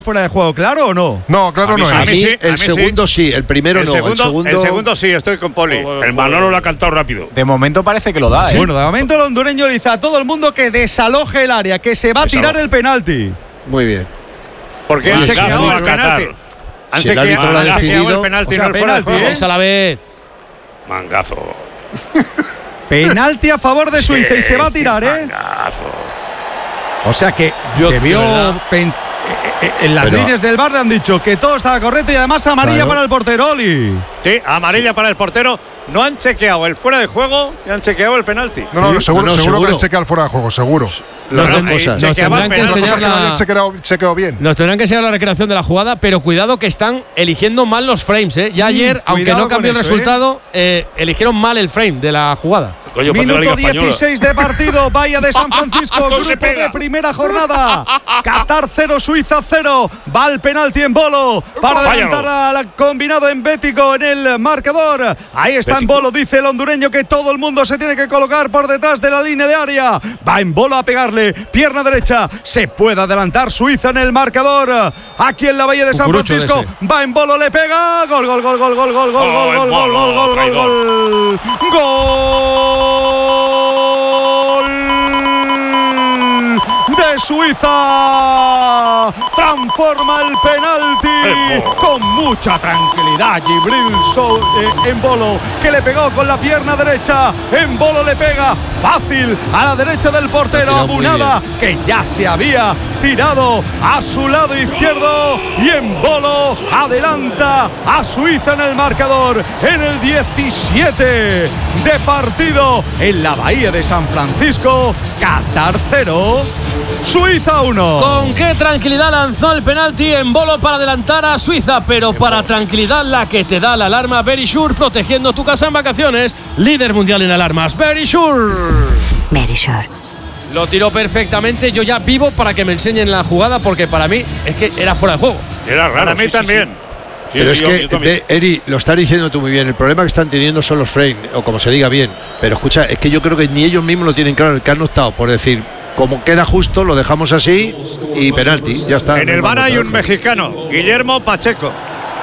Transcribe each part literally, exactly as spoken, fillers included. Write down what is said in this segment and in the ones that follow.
fuera de juego, ¿claro o no? No, claro no es. A mí sí, el a mí segundo sí. sí, el primero el no. Segundo, el, segundo, el segundo sí, estoy con Poli. El Manolo lo ha cantado rápido. De momento parece que lo da, ¿eh? Bueno, de momento el hondureño le dice a todo el mundo que desaloje el área, que se va a tirar el penalti. Muy bien. Porque han Mangazo chequeado a el penalti. Qatar. Han Si el árbitro chequeado lo ha han chequeado decidido, el penalti, o sea, no el fuera de penalti, juego. ¿eh? Es a la vez. Mangazo. Penalti a favor de Suiza y se va a tirar, ¿eh? Mangazo. O sea que, Yo, que vio de verdad. pen- eh, eh, en las Pero- líneas del bar le han dicho que todo estaba correcto y además amarilla Claro. para el portero, Oli. Sí, amarilla para el portero. No han chequeado el fuera de juego y han chequeado el penalti. No, no, Sí, seguro, no, no, seguro, que seguro. han chequeado el fuera de juego, seguro. Las Nos dos tendrán- cosas. nos Chequeaban tendrán que penalti. Otra cosa enseñar es que no hayan la, chequeado, chequeado bien. nos tendrán que enseñar la recreación de la jugada, pero cuidado que están eligiendo mal los frames, ¿eh? Ya ayer, aunque cuidado no cambió el con eso, resultado, eh, eligieron mal el frame de la jugada. Coño, parece la Minuto Liga Española. dieciséis de partido, Bahía de San Francisco, No se grupo pega. de primera jornada. Qatar cero, Suiza cero. Va el penalti en Bolo para Fállalo. adelantar al combinado en Bético en el marcador. Ahí está en Bético. Bolo, dice el hondureño que todo el mundo se tiene que colocar por detrás de la línea de área. Va en Bolo a pegarle, pierna derecha. Se puede adelantar Suiza en el marcador. Aquí en la Bahía de San Cucurucho Francisco. ese. Va en Bolo, le pega. Gol, gol, gol, gol, gol, gol, gol, Oh, gol, en gol, gol, Bolo, gol, gol, traidor. gol. Gol de Suiza. Transforma el penalti Eh, oh. con mucha tranquilidad. Gibril So- eh, en Bolo, que le pegó con la pierna derecha. En Bolo le pega fácil a la derecha del portero. Ha tirado muy Abunada, que ya se había tirado a su lado izquierdo. Y en Bolo adelanta a Suiza en el marcador en el diecisiete de partido en la Bahía de San Francisco. Qatar cero, Suiza uno. Con qué tranquilidad lanzó el penalti en Bolo para adelantar a Suiza, pero para tranquilidad la que te da la alarma Verisure, protegiendo tu casa en vacaciones. Líder mundial en alarmas, Verisure. Verisure. Lo tiró perfectamente, yo ya vivo para que me enseñen la jugada porque para mí es que era fuera de juego. Era raro. Para mí sí, sí, también. sí. Sí, Pero sí, es yo- que, yo también. ve, Eri, lo está diciendo tú muy bien. El problema que están teniendo son los frames, o como se diga bien. Pero escucha, es que yo creo que ni ellos mismos lo tienen claro. El que han optado por decir, como queda justo, lo dejamos así y penalti. Ya está. En No el bar vamos hay a- un mexicano, Guillermo Pacheco.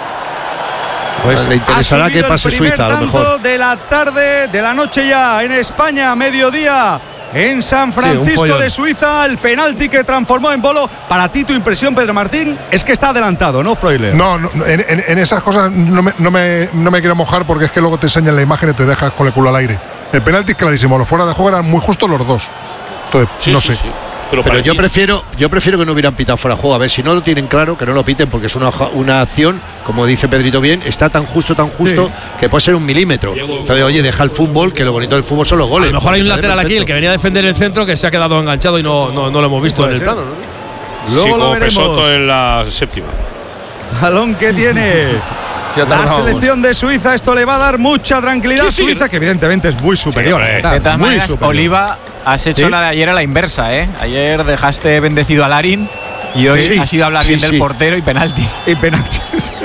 Pues le interesará Ha que subido pase el primer Suiza, a lo tanto mejor. de la tarde, de la noche ya, en España, mediodía. En San un Francisco follón. de Suiza, el penalti que transformó en Bolo. Para ti, tu impresión, Pedro Martín, es que está adelantado, ¿no, Freuler? No, no, en, en- en esas cosas no me, no, me, no me quiero mojar porque es que luego te enseñan la imagen y te dejas con el culo al aire. El penalti es clarísimo, los fuera de juego eran muy justos los dos. Entonces, Sí, no sí, sé. sí. Pero, Pero para yo ti- prefiero, yo prefiero que no hubieran pitado fuera de juego. A ver, si no lo tienen claro, que no lo piten, porque es una, ja- una acción, como dice Pedrito bien, está tan justo, tan justo, que puede ser un milímetro. Entonces, oye, deja el fútbol, que lo bonito del fútbol son los A goles. lo mejor hay un Vale, lateral aquí, perfecto. el que venía a defender el centro, que se ha quedado enganchado y no, no, no lo hemos visto en el plano, ¿no? Luego sí, lo como veremos. Pesoto en la séptima. Balón que tiene la selección de Suiza. Esto le va a dar mucha tranquilidad a Sí, sí. Suiza, que evidentemente es muy superior. hombre. a Qatar, De todas muy maneras, superior. Oliva, has hecho ¿Sí? la de ayer a la inversa, ¿eh? Ayer dejaste bendecido a Larin y hoy Sí, has ido a hablar sí, bien sí. del portero y penalti. Y penalti.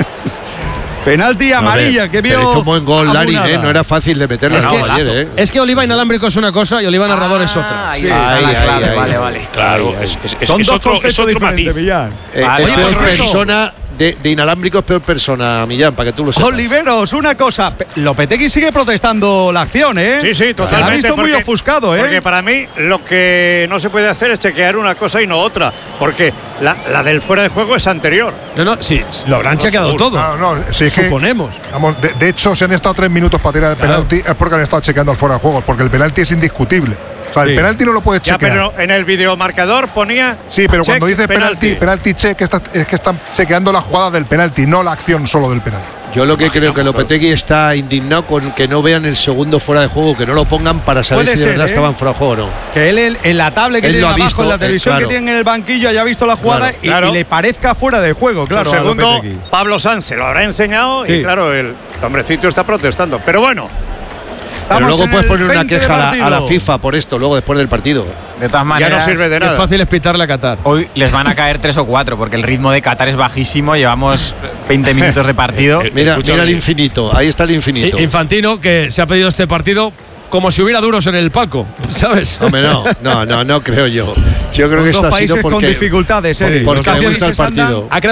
Penalti amarilla que vio. Pero hizo un buen gol, Larin, Abunada. ¿eh? No era fácil de meterlo Es no, que- ayer, ¿eh? Es que Oliva inalámbrico es una cosa y Oliva narrador es otra. Ah, Sí. ahí está Ahí, la ahí, clave, ahí, vale, ahí. vale. Claro, es, es, es, Son es dos otro, es conceptos otro diferentes, matiz. Millán. Eh, Vale, es Oye, peor por cierto- persona de, de inalámbrico, es peor persona, Millán, para que tú lo sepas. Oliveros, una cosa. Pe- Lopetegui sigue protestando la acción, ¿eh? Sí, sí, Se la totalmente. ha visto muy porque- ofuscado, ¿eh? Porque para mí lo que no se puede hacer es chequear una cosa y no otra. Porque la, la del fuera de juego es anterior. No, no, sí, lo habrán chequeado todo. No, no, sí, es que- Suponemos. Vamos, de, de hecho, si han estado tres minutos para tirar el penalti, es porque han estado chequeando el fuera de juego, porque el penalti es indiscutible. O sea, Sí. el penalti no lo puedes Ya, chequear. pero en el videomarcador ponía. Sí, pero cuando check, dice penalti, penalti check, está- es que están chequeando la jugada del penalti, no la acción solo del penalti. Yo lo que creo que Lopetegui está indignado con que no vean el segundo fuera de juego, que no lo pongan para saber Puede si de ser, verdad ¿eh? estaban fuera de juego o no. Que él en, en la tablet que Él tiene lo ha abajo, visto, en la eh, televisión claro. que tiene en el banquillo, haya visto la jugada Claro, y, claro. y le parezca fuera de juego, claro. Claro, a segundo, Lopetegui. Pablo Sanz se lo habrá enseñado Sí. y claro, el hombrecito está protestando. Pero bueno, Pero Estamos luego en puedes el poner una veinte de queja a la, a la partido. FIFA por esto, luego después del partido. De todas ya maneras, no sirve de Qué nada. fácil es pitarle a Qatar. hoy les van a caer tres o cuatro, porque el ritmo de Qatar es bajísimo. Llevamos veinte minutos de partido. Eh, Mira, Escúchame. mira el infinito, ahí está el infinito. I- Infantino, que se ha pedido este partido como si hubiera duros en el palco, ¿sabes? Hombre, no, no, no, no creo yo. Yo creo Con que dos esto ha sido países porque, con dificultades, Eri. porque Los le gusta el franceses andan partido. Ha